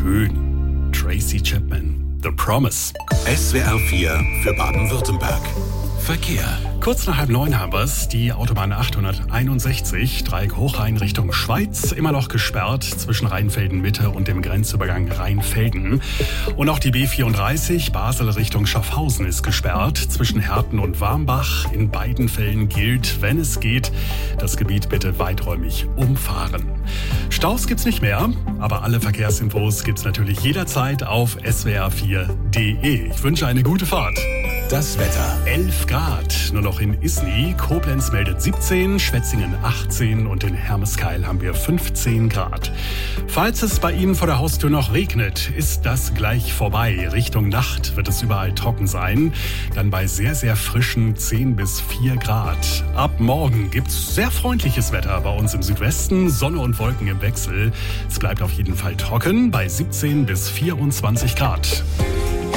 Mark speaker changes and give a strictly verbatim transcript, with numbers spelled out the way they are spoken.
Speaker 1: schön. Tracy Chapman, The Promise.
Speaker 2: S W R vier für Baden-Württemberg. Verkehr.
Speaker 1: Kurz nach halb neun haben wir es. Die Autobahn achthunderteinundsechzig, Dreieck Hochrhein Richtung Schweiz, immer noch gesperrt zwischen Rheinfelden-Mitte und dem Grenzübergang Rheinfelden. Und auch die B vierunddreißig, Basel Richtung Schaffhausen, ist gesperrt zwischen Herten und Warmbach. In beiden Fällen gilt, wenn es geht, das Gebiet bitte weiträumig umfahren. Staus gibt's nicht mehr, aber alle Verkehrsinfos gibt's natürlich jederzeit auf S W R vier punkt de. Ich wünsche eine gute Fahrt.
Speaker 2: Das Wetter.
Speaker 1: elf Grad, nur noch in Isny. Koblenz meldet siebzehn, Schwetzingen achtzehn und in Hermeskeil haben wir fünfzehn Grad. Falls es bei Ihnen vor der Haustür noch regnet, ist das gleich vorbei. Richtung Nacht wird es überall trocken sein. Dann bei sehr, sehr frischen zehn bis vier Grad. Ab morgen gibt's sehr freundliches Wetter bei uns im Südwesten. Sonne und Wolken im Wechsel. Es bleibt auf jeden Fall trocken bei siebzehn bis vierundzwanzig Grad.